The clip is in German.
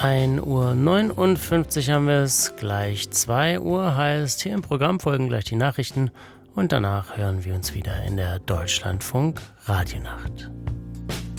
1:59 Uhr haben wir es, gleich 2 Uhr heißt, hier im Programm folgen gleich die Nachrichten und danach hören wir uns wieder in der Deutschlandfunk Radionacht.